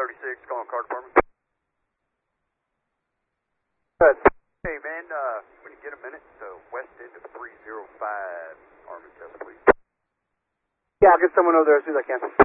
36, calling car department. Good. Hey, man, when you get a minute, west end of 305 Army Test, please. Yeah, I'll get someone over there as soon as I can.